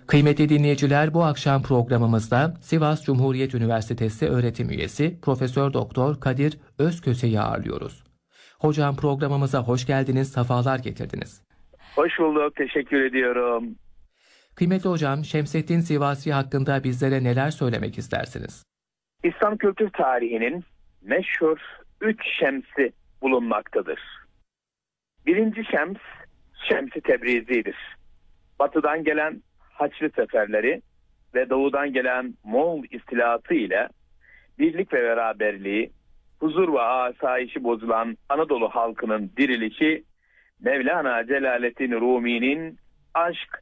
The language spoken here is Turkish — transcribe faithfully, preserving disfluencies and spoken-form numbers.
Kıymetli dinleyiciler, bu akşam programımızda Sivas Cumhuriyet Üniversitesi öğretim üyesi Profesör Doktor Kadir Özköse'yi ağırlıyoruz. Hocam, programımıza hoş geldiniz, sefalar getirdiniz. Hoş bulduk, teşekkür ediyorum. Kıymetli hocam, Şemsettin Sivasi hakkında bizlere neler söylemek istersiniz? İslam kültür tarihinin meşhur üç şemsi bulunmaktadır. Birinci şems, Şems-i Tebrizi'dir. Batıdan gelen Haçlı seferleri ve doğudan gelen Moğol istilatı ile birlik ve beraberliği, huzur ve asayişi bozulan Anadolu halkının dirilişi, Mevlana Celaleddin Rumi'nin aşk